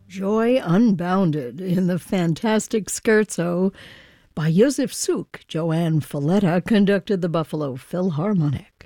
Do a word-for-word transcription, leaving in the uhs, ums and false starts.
Joy Unbounded in the fantastic scherzo by Joseph Suk. Joanne Falletta conducted the Buffalo Philharmonic.